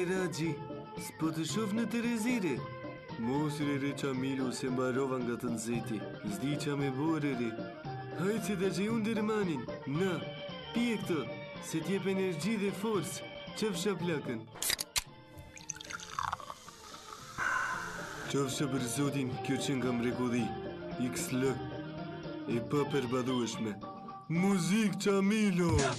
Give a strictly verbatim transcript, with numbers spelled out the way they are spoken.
Ragji, s'po të shoh në Terezire. Mos re Qamilu se mbarova nga të nxehti. S'di qa me bore re. Hajtë se të gjejun dërmanin. Na, pije këtë, se t'jep energji dhe forcë. Qëfsha plakën. Qofsha për zotin, kjo që nga mrekulli. X L. E pa përbadhueshme. Muzik Qamilo!